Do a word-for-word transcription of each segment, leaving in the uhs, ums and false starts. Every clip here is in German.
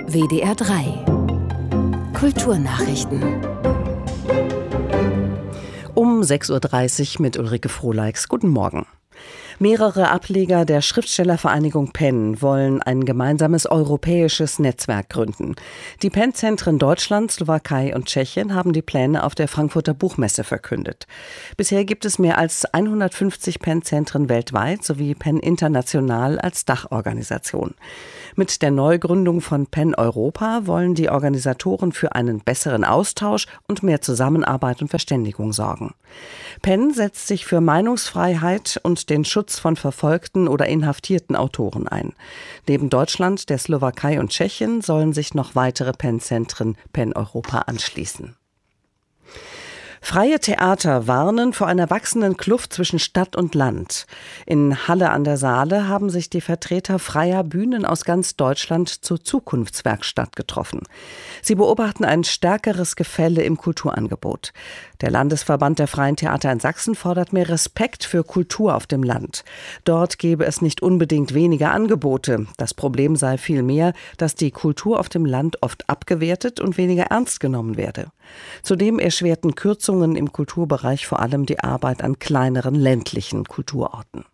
W D R drei Kulturnachrichten. Um sechs Uhr dreißig mit Ulrike Frohleix. Guten Morgen. Mehrere Ableger der Schriftstellervereinigung Penn wollen ein gemeinsames europäisches Netzwerk gründen. Die Penn-Zentren Deutschland, Slowakei und Tschechien haben die Pläne auf der Frankfurter Buchmesse verkündet. Bisher gibt es mehr als hundertfünfzig Penn-Zentren weltweit sowie Penn International als Dachorganisation. Mit der Neugründung von Penn Europa wollen die Organisatoren für einen besseren Austausch und mehr Zusammenarbeit und Verständigung sorgen. Penn setzt sich für Meinungsfreiheit und den Schutz von verfolgten oder inhaftierten Autoren ein. Neben Deutschland, der Slowakei und Tschechien sollen sich noch weitere Penn-Zentren Penn Europa anschließen. Freie Theater warnen vor einer wachsenden Kluft zwischen Stadt und Land. In Halle an der Saale haben sich die Vertreter freier Bühnen aus ganz Deutschland zur Zukunftswerkstatt getroffen. Sie beobachten ein stärkeres Gefälle im Kulturangebot. Der Landesverband der Freien Theater in Sachsen fordert mehr Respekt für Kultur auf dem Land. Dort gebe es nicht unbedingt weniger Angebote. Das Problem sei vielmehr, dass die Kultur auf dem Land oft abgewertet und weniger ernst genommen werde. Zudem erschwerten Kürzungen im Kulturbereich vor allem die Arbeit an kleineren ländlichen Kulturorten.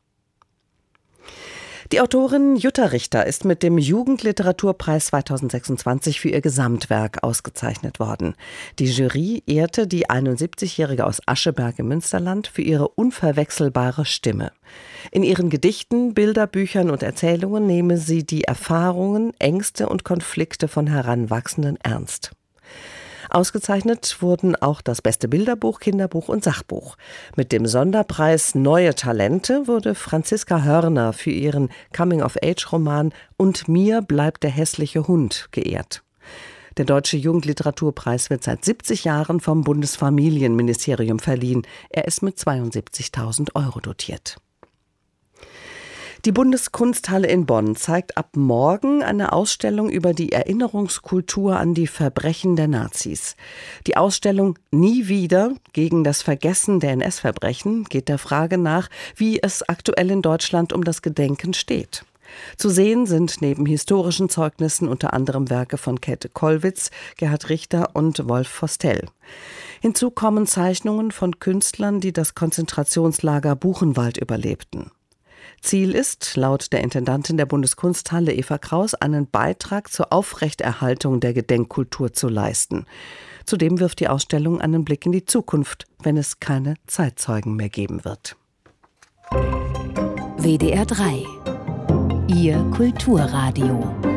Die Autorin Jutta Richter ist mit dem Jugendliteraturpreis zweitausendsechsundzwanzig für ihr Gesamtwerk ausgezeichnet worden. Die Jury ehrte die einundsiebzigjährige aus Ascheberg im Münsterland für ihre unverwechselbare Stimme. In ihren Gedichten, Bilderbüchern und Erzählungen nehme sie die Erfahrungen, Ängste und Konflikte von Heranwachsenden ernst. Ausgezeichnet wurden auch das beste Bilderbuch, Kinderbuch und Sachbuch. Mit dem Sonderpreis Neue Talente wurde Franziska Hörner für ihren Coming-of-Age-Roman Und mir bleibt der hässliche Hund geehrt. Der Deutsche Jugendliteraturpreis wird seit siebzig Jahren vom Bundesfamilienministerium verliehen. Er ist mit zweiundsiebzigtausend Euro dotiert. Die Bundeskunsthalle in Bonn zeigt ab morgen eine Ausstellung über die Erinnerungskultur an die Verbrechen der Nazis. Die Ausstellung Nie wieder gegen das Vergessen der N S-Verbrechen geht der Frage nach, wie es aktuell in Deutschland um das Gedenken steht. Zu sehen sind neben historischen Zeugnissen unter anderem Werke von Käthe Kollwitz, Gerhard Richter und Wolf Vostell. Hinzu kommen Zeichnungen von Künstlern, die das Konzentrationslager Buchenwald überlebten. Ziel ist, laut der Intendantin der Bundeskunsthalle Eva Kraus, einen Beitrag zur Aufrechterhaltung der Gedenkkultur zu leisten. Zudem wirft die Ausstellung einen Blick in die Zukunft, wenn es keine Zeitzeugen mehr geben wird. W D R drei Ihr Kulturradio.